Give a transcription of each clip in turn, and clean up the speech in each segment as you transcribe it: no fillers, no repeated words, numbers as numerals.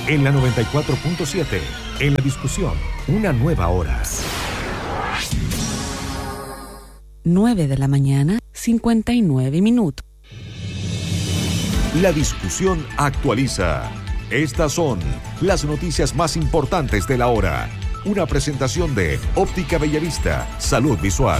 En la 94.7, en la discusión, una nueva hora. 9 de la mañana, 59 minutos. La discusión actualiza. Estas son las noticias más importantes de la hora. Una presentación de Óptica Bellavista, Salud Visual.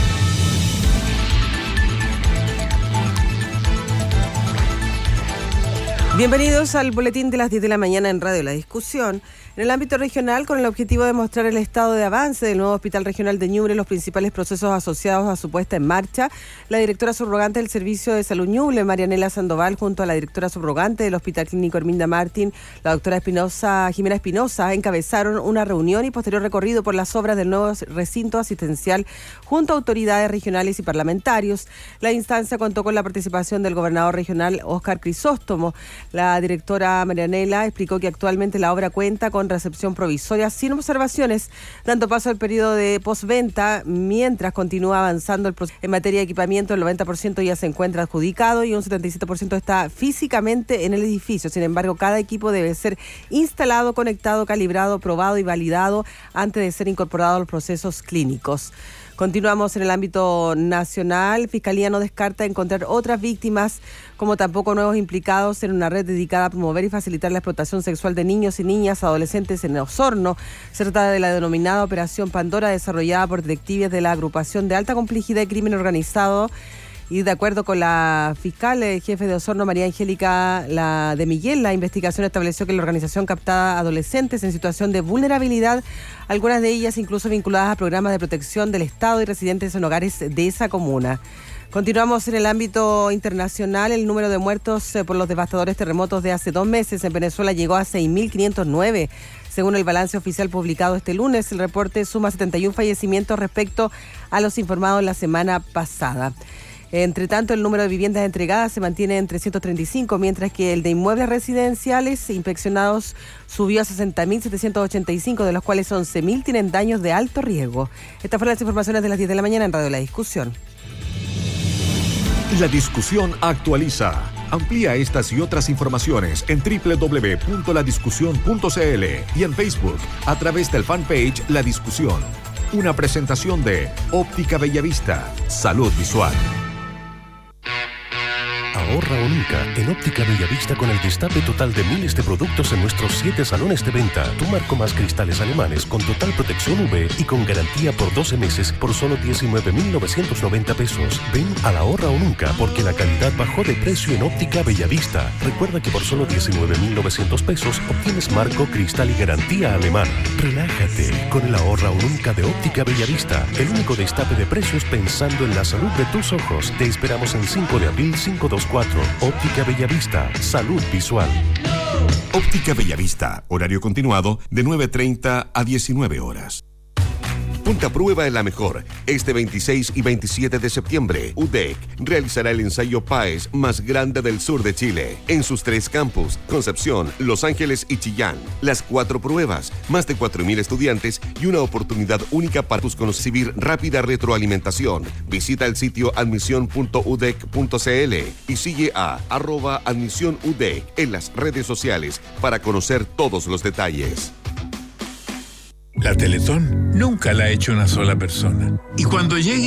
Bienvenidos al boletín de las 10 de la mañana en Radio La Discusión. En el ámbito regional, con el objetivo de mostrar el estado de avance del nuevo Hospital Regional de Ñuble, los principales procesos asociados a su puesta en marcha, la directora subrogante del Servicio de Salud Ñuble, Marianela Sandoval, junto a la directora subrogante del Hospital Clínico Herminda Martín, la doctora Jimena Espinosa, encabezaron una reunión y posterior recorrido por las obras del nuevo recinto asistencial junto a autoridades regionales y parlamentarios. La instancia contó con la participación del gobernador regional Óscar Crisóstomo. La directora Marianela explicó que actualmente la obra cuenta con recepción provisoria sin observaciones, dando paso al periodo de postventa, mientras continúa avanzando el proceso. En materia de equipamiento, el 90% ya se encuentra adjudicado y un 77% está físicamente en el edificio. Sin embargo, cada equipo debe ser instalado, conectado, calibrado, probado y validado antes de ser incorporado a los procesos clínicos. Continuamos en el ámbito nacional. Fiscalía no descarta encontrar otras víctimas, como tampoco nuevos implicados en una red dedicada a promover y facilitar la explotación sexual de niños y niñas adolescentes en Osorno. Se trata de la denominada Operación Pandora, desarrollada por detectives de la agrupación de alta complejidad y crimen organizado. Y de acuerdo con la fiscal jefe de Osorno, María Angélica de Miguel, la investigación estableció que la organización captaba adolescentes en situación de vulnerabilidad, algunas de ellas incluso vinculadas a programas de protección del Estado y residentes en hogares de esa comuna. Continuamos en el ámbito internacional. El número de muertos por los devastadores terremotos de hace 2 meses en Venezuela llegó a 6.509. Según el balance oficial publicado este lunes, el reporte suma 71 fallecimientos respecto a los informados la semana pasada. Entre tanto, el número de viviendas entregadas se mantiene en 335, mientras que el de inmuebles residenciales inspeccionados subió a 60.785, de los cuales 11.000 tienen daños de alto riesgo. Estas fueron las informaciones de las 10 de la mañana en Radio La Discusión. La discusión actualiza. Amplía estas y otras informaciones en www.ladiscusión.cl y en Facebook a través del fanpage La Discusión. Una presentación de Óptica Bellavista, Salud Visual. Ahorra o nunca en Óptica Bellavista con el destape total de miles de productos en nuestros 7 salones de venta. Tu marco más cristales alemanes con total protección UV y con garantía por 12 meses por solo 19.990 pesos. Ven a la ahorra o nunca porque la calidad bajó de precio en Óptica Bellavista. Recuerda que por solo 19.900 pesos obtienes marco, cristal y garantía alemana. Relájate con el ahorra o nunca de Óptica Bellavista. El único destape de precios pensando en la salud de tus ojos. Te esperamos en 5 de abril 524. Óptica Bellavista, Salud Visual. Óptica Bellavista, horario continuado de 9:30 a 19 horas. Ponte a prueba en la mejor. Este 26 y 27 de septiembre, UDEC realizará el ensayo PAES más grande del sur de Chile, en sus 3 campus, Concepción, Los Ángeles y Chillán. Las 4 pruebas, más de 4.000 estudiantes y una oportunidad única para recibir rápida retroalimentación. Visita el sitio admisión.udec.cl y sigue a @admisionudec en las redes sociales para conocer todos los detalles. La Teletón nunca la ha hecho una sola persona. Y cuando llegue